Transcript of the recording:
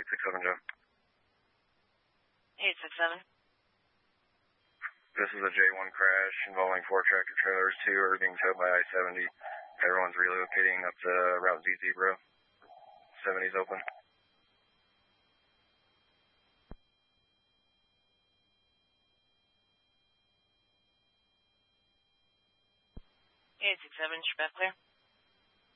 867 Joe. 867. This is a J1 crash involving 4 tractor trailers. 2 are being towed by I-70. Everyone's relocating up to Route ZZ, bro. 70's open. 867, Shabbat clear.